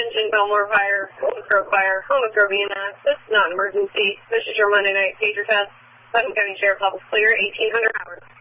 Attention, Belmore Fire, home of Grove EMS. This is not an emergency. This is your Monday night pager test. Putnam County Sheriff's Office clear, 1800 hours.